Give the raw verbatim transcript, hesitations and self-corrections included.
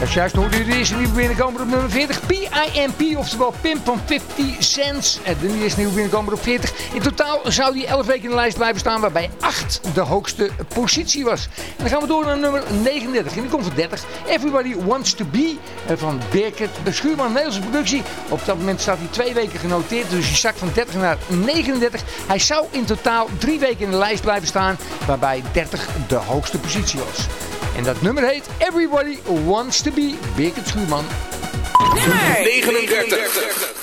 Juist hoorde u de eerste nieuwe binnenkomer op nummer veertig. P I M P, oftewel Pimp van vijftig cents. De eerste nieuwe binnenkomer op veertig. In totaal zou die elf weken in de lijst blijven staan, waarbij acht de hoogste positie was. En dan gaan we door naar nummer negenendertig. En die komt van dertig. Everybody Wants to Be van Birgit Schuurman, Nederlandse productie. Op dat moment staat hij twee weken genoteerd, dus hij zakt van dertig naar negenendertig. Hij zou in totaal drie weken in de lijst blijven staan, waarbij dertig de hoogste positie was. En dat nummer heet Everybody Wants to Be, Birgit Schuurman. Nummer negenendertig.